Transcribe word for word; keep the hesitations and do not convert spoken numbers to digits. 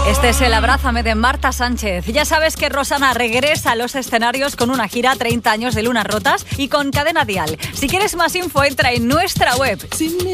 Este es el Abrázame de Marta Sánchez. Ya sabes que Rosana regresa a los escenarios con una gira treinta años de Lunas Rotas y con Cadena Dial. Si quieres más info, entra en nuestra web.